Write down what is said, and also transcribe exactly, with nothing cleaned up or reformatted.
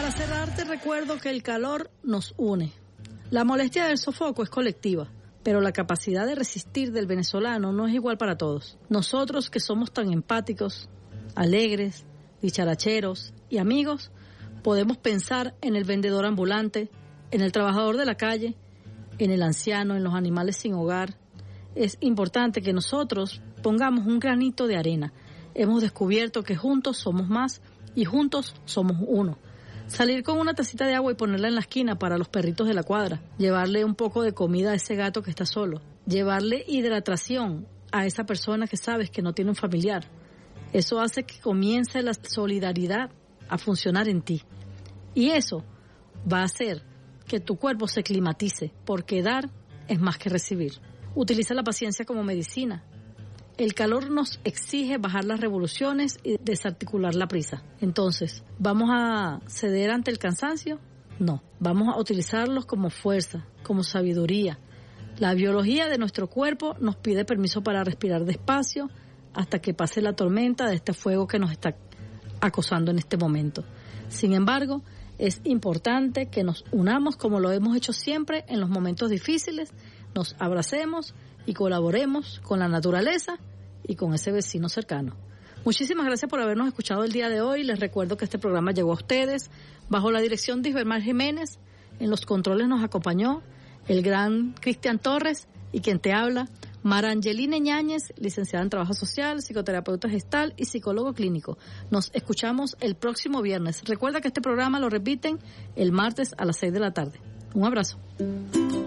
Para cerrar, te recuerdo que el calor nos une. La molestia del sofoco es colectiva, pero la capacidad de resistir del venezolano no es igual para todos. Nosotros que somos tan empáticos, alegres, dicharacheros y amigos, podemos pensar en el vendedor ambulante, en el trabajador de la calle, en el anciano, en los animales sin hogar. Es importante que nosotros pongamos un granito de arena. Hemos descubierto que juntos somos más y juntos somos uno. Salir con una tacita de agua y ponerla en la esquina para los perritos de la cuadra. Llevarle un poco de comida a ese gato que está solo. Llevarle hidratación a esa persona que sabes que no tiene un familiar. Eso hace que comience la solidaridad a funcionar en ti. Y eso va a hacer que tu cuerpo se climatice, porque dar es más que recibir. Utiliza la paciencia como medicina. El calor nos exige bajar las revoluciones y desarticular la prisa. Entonces, ¿vamos a ceder ante el cansancio? No, vamos a utilizarlos como fuerza, como sabiduría. La biología de nuestro cuerpo nos pide permiso para respirar despacio hasta que pase la tormenta de este fuego que nos está acosando en este momento. Sin embargo, es importante que nos unamos como lo hemos hecho siempre en los momentos difíciles, nos abracemos y colaboremos con la naturaleza y con ese vecino cercano. Muchísimas gracias por habernos escuchado el día de hoy. Les recuerdo que este programa llegó a ustedes bajo la dirección de Isbermar Jiménez. En los controles nos acompañó el gran Cristian Torres y quien te habla, Mara Angeline Ñáñez, licenciada en Trabajo Social, psicoterapeuta gestal y psicólogo clínico. Nos escuchamos el próximo viernes. Recuerda que este programa lo repiten el martes a las seis de la tarde. Un abrazo.